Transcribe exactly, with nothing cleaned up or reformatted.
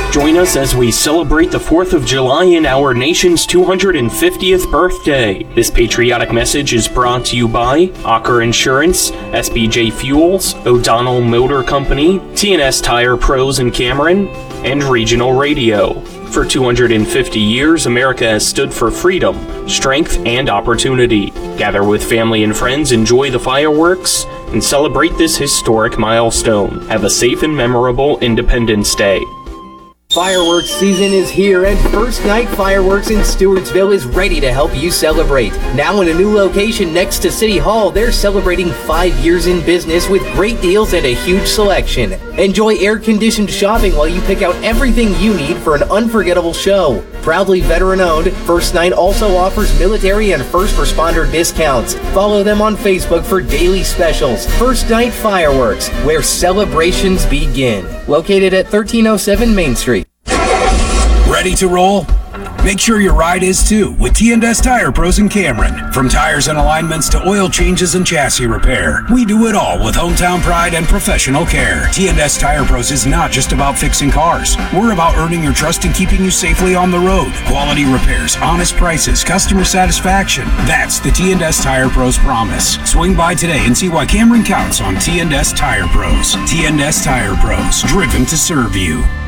Join us as we celebrate the fourth of July in our nation's two hundred fiftieth birthday. This patriotic message is brought to you by Ocker Insurance, S B J Fuels, O'Donnell Motor Company, T and S Tire Pros in Cameron, and Regional Radio. For two hundred fifty years, America has stood for freedom, strength, and opportunity. Gather with family and friends, enjoy the fireworks, and celebrate this historic milestone. Have a safe and memorable Independence Day. Fireworks season is here, and First Night Fireworks in Stewartsville is ready to help you celebrate. Now in a new location next to City Hall, they're celebrating five years in business with great deals and a huge selection. Enjoy air-conditioned shopping while you pick out everything you need for an unforgettable show. Proudly veteran-owned, First Night also offers military and first responder discounts. Follow them on Facebook for daily specials. First Night Fireworks, where celebrations begin. Located at thirteen oh seven Main Street. Ready to roll? Make sure your ride is too with T and S Tire Pros in Cameron. From tires and alignments to oil changes and chassis repair, we do it all with hometown pride and professional care. T and S Tire Pros is not just about fixing cars. We're about earning your trust and keeping you safely on the road. Quality repairs, honest prices, customer satisfaction. That's the T and S Tire Pros promise. Swing by today and see why Cameron counts on T and S Tire Pros. T and S Tire Pros, driven to serve you.